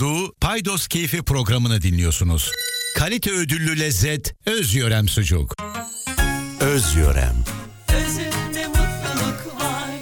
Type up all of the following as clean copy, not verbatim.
Paydos Keyfi programını dinliyorsunuz. Kalite ödüllü lezzet Özyörem sucuk. Özyörem. Özünde mutluluk var.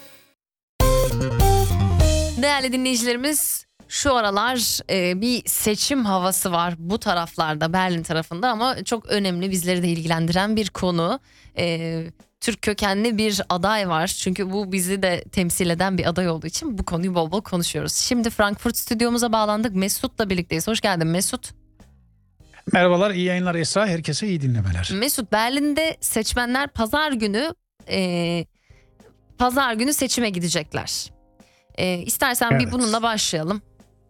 Değerli dinleyicilerimiz, şu aralar bir seçim havası var bu taraflarda, Berlin tarafında, ama çok önemli, bizleri de ilgilendiren bir konu. Türk kökenli bir aday var, çünkü bu bizi de temsil eden bir aday olduğu için bu konuyu bol bol konuşuyoruz. Şimdi Frankfurt stüdyomuza bağlandık, Mesut'la birlikteyiz. Hoş geldin Mesut. Merhabalar, iyi yayınlar Esra. Herkese iyi dinlemeler. Mesut, Berlin'de seçmenler pazar günü seçime gidecekler. İstersen bir bununla başlayalım.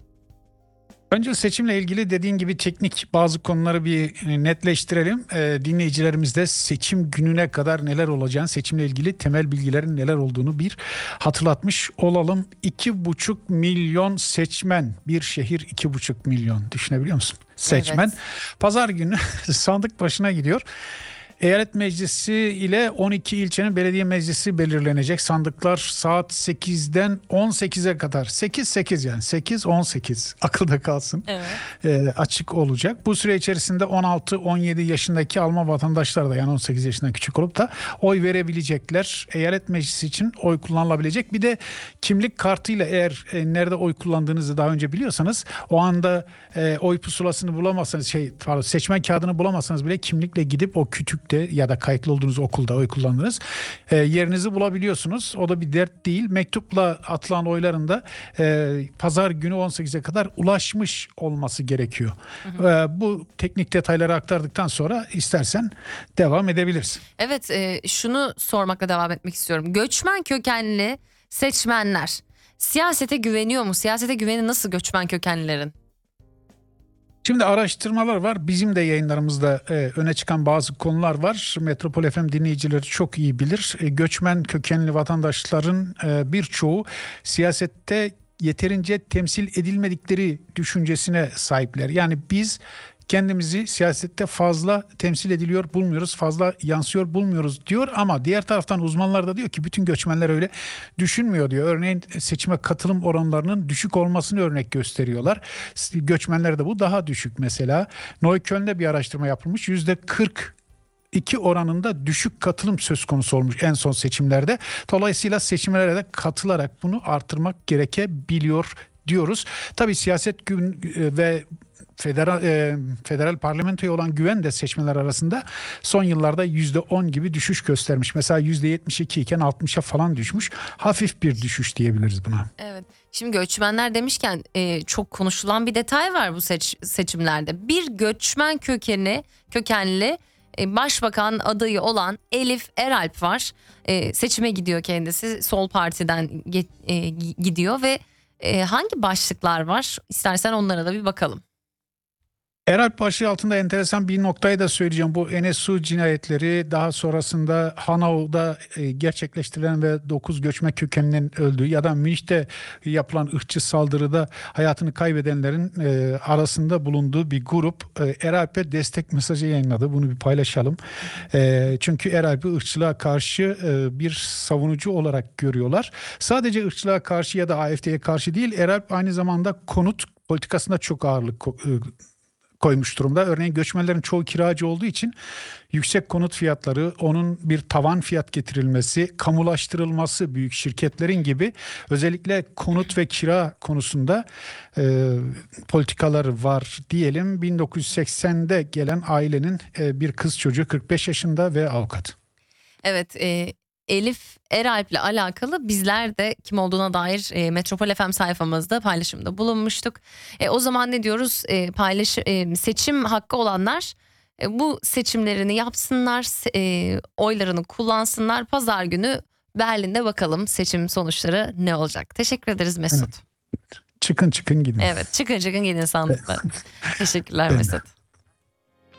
Önce seçimle ilgili dediğin gibi teknik bazı konuları bir netleştirelim. Dinleyicilerimiz de seçim gününe kadar neler olacağını, seçimle ilgili temel bilgilerin neler olduğunu bir hatırlatmış olalım. 2,5 milyon seçmen, bir şehir 2,5 milyon, düşünebiliyor musun? Seçmen. Evet. Pazar günü sandık başına gidiyor. Eyalet Meclisi ile 12 ilçenin belediye meclisi belirlenecek. Sandıklar saat 8'den 18'e kadar. 8 yani 8-18 akılda kalsın. Evet. Açık olacak. Bu süre içerisinde 16-17 yaşındaki Alman vatandaşlar da, yani 18 yaşından küçük olup da oy verebilecekler. Eyalet Meclisi için oy kullanılabilecek. Bir de kimlik kartıyla, eğer nerede oy kullandığınızı daha önce biliyorsanız, o anda oy pusulasını bulamazsanız, seçmen kağıdını bulamazsanız bile kimlikle gidip o kütük ya da kayıtlı olduğunuz okulda oy kullandınız, yerinizi bulabiliyorsunuz. O da bir dert değil. Mektupla atılan oyların da pazar günü 18'e kadar ulaşmış olması gerekiyor. Bu teknik detayları aktardıktan sonra istersen devam edebilirsin. Evet, şunu sormakla devam etmek istiyorum. Göçmen kökenli seçmenler siyasete güveniyor mu? Siyasete güveni nasıl göçmen kökenlilerin? Şimdi araştırmalar var. Bizim de yayınlarımızda öne çıkan bazı konular var. Metropol FM dinleyicileri çok iyi bilir. Göçmen kökenli vatandaşların birçoğu siyasette yeterince temsil edilmedikleri düşüncesine sahipler. Yani biz kendimizi siyasette fazla temsil ediliyor bulmuyoruz, fazla yansıyor bulmuyoruz diyor, ama diğer taraftan uzmanlar da diyor ki bütün göçmenler öyle düşünmüyor diyor. Örneğin seçime katılım oranlarının düşük olmasını örnek gösteriyorlar. Göçmenlerde bu daha düşük mesela. Neukölln'de bir araştırma yapılmış. %42 oranında düşük katılım söz konusu olmuş en son seçimlerde. Dolayısıyla seçimlere de katılarak bunu artırmak gerekebiliyor diyoruz. Tabii siyaset ve federal parlamentoya olan güven de seçmenler arasında son yıllarda %10 gibi düşüş göstermiş. Mesela %72 iken 60'a falan düşmüş. Hafif bir düşüş diyebiliriz buna. Evet. Şimdi göçmenler demişken çok konuşulan bir detay var bu seçimlerde. Bir göçmen kökenli başbakan adayı olan Elif Eralp var. Seçime gidiyor kendisi. Sol Parti'den gidiyor ve hangi başlıklar var? İstersen onlara da bir bakalım. Eralp başlığı altında enteresan bir noktayı da söyleyeceğim. Bu Enesu cinayetleri, daha sonrasında Hanau'da gerçekleştirilen ve 9 göçmen kökeninin öldüğü ya da Münih'te yapılan ırkçı saldırıda hayatını kaybedenlerin arasında bulunduğu bir grup Eralp'e destek mesajı yayınladı. Bunu bir paylaşalım. Çünkü Eralp'i ırkçılığa karşı bir savunucu olarak görüyorlar. Sadece ırkçılığa karşı ya da AfD'ye karşı değil, Eralp aynı zamanda konut politikasında çok ağırlık koymuş durumda. Örneğin göçmenlerin çoğu kiracı olduğu için yüksek konut fiyatları, onun bir tavan fiyat getirilmesi, kamulaştırılması büyük şirketlerin gibi özellikle konut ve kira konusunda politikaları var diyelim. 1980'de gelen ailenin bir kız çocuğu 45 yaşında ve avukat. Evet, Elif Eralp'le alakalı bizler de kim olduğuna dair Metropol FM sayfamızda paylaşımda bulunmuştuk. O zaman ne diyoruz? Seçim hakkı olanlar bu seçimlerini yapsınlar, oylarını kullansınlar. Pazar günü Berlin'de bakalım seçim sonuçları ne olacak? Teşekkür ederiz Mesut. Evet. Çıkın gidin. Evet, çıkın gidin sandıklar. Teşekkürler Mesut.